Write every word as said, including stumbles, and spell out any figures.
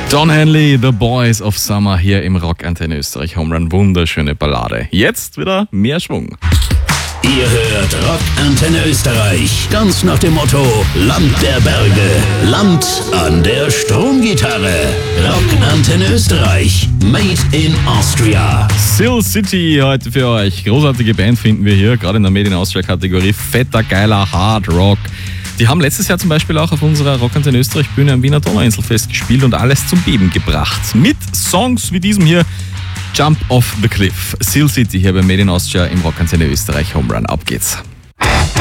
Don Henley, The Boys of Summer hier im Rockantenne Österreich Home Run. Wunderschöne Ballade. Jetzt wieder mehr Schwung. Ihr hört Rockantenne Österreich. Ganz nach dem Motto Land der Berge, Land an der Stromgitarre. Rockantenne Österreich, made in Austria. Sill City heute für euch. Großartige Band finden wir hier, gerade in der Made in Austria Kategorie. Fetter, geiler Hard Rock. Die haben letztes Jahr zum Beispiel auch auf unserer Rockantenne Österreich Bühne am Wiener Donauinselfest gespielt und alles zum Beben gebracht. Mit Songs wie diesem hier, Jump Off the Cliff. Sill City hier bei Made in Austria im Rockantenne Österreich Home Run. Ab geht's.